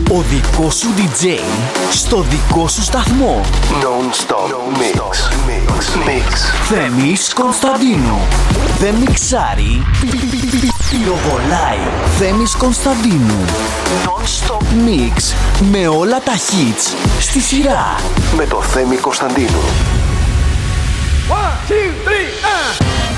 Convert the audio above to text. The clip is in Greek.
Ο δικός σου DJ στο δικό σου σταθμό. Non-stop mix. Θέμης Κωνσταντίνου. Δεν μιξάρει, πυροβολάει. Θέμης Κωνσταντίνου. Non-stop mix. Με όλα τα hits στη σειρά. Με το Θέμη Κωνσταντίνου. 1, 2, 3,